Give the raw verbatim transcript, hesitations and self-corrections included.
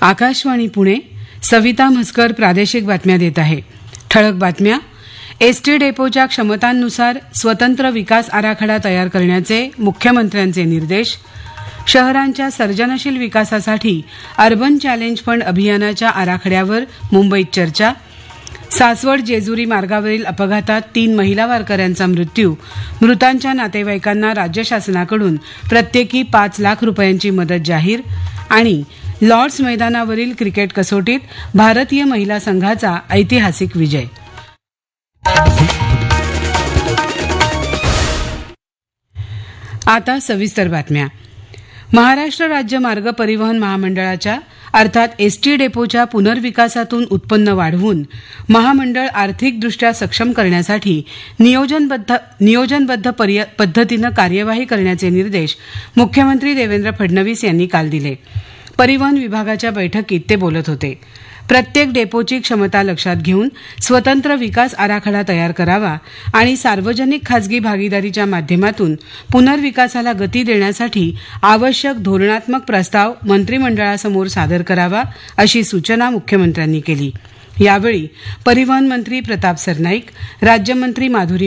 आकाशवाणी पुणे. सविता म्हसकर प्रादेशिक बातम्या देत आहे. ठळक बातम्या. एसटी डेपोच्या क्षमतांनुसार स्वतंत्र विकास आराखडा तयार करण्याचे मुख्यमंत्र्यांचे निर्देश. शहरांच्या सर्जनशील विकासासाठी अर्बन चॅलेंज फंड अभियानाच्या आराखड्यावर मुंबईत चर्चा. सासवड जेजुरी मार्गावरील अपघातात तीन महिला वारकऱ्यांचा मृत्यू. मृतांच्या नातेवाईकांना राज्य शासनाकडून प्रत्येकी पाच लाख रुपयांची मदत जाहीर. आणि लॉर्ड्स मैदानावरील क्रिकेट कसोटीत भारतीय महिला संघाचा ऐतिहासिक विजय. आता सविस्तर बातम्या. महाराष्ट्र राज्य मार्ग परिवहन महामंडळाच्या अर्थात एसटी डेपोच्या पुनर्विकासातून उत्पन्न वाढवून महामंडळ आर्थिकदृष्ट्या सक्षम करण्यासाठी नियोजनबद्ध नियोजनबद्ध पद्धतीनं कार्यवाही करण्याचे निर्देश मुख्यमंत्री देवेंद्र फडणवीस यांनी काल दिले. परिवहन विभागाच्या बैठकीत ते बोलत होते. प्रत्येक डेपोची क्षमता लक्षात घेऊन स्वतंत्र विकास आराखडा तयार करावा आणि सार्वजनिक खासगी भागीदारीच्या माध्यमातून पुनर्विकासाला गती देण्यासाठी आवश्यक धोरणात्मक प्रस्ताव मंत्रिमंडळासमोर सादर करावा अशी सूचना मुख्यमंत्र्यांनी केली. यावेळी परिवहन मंत्री प्रताप सरनाईक, राज्यमंत्री माधुरी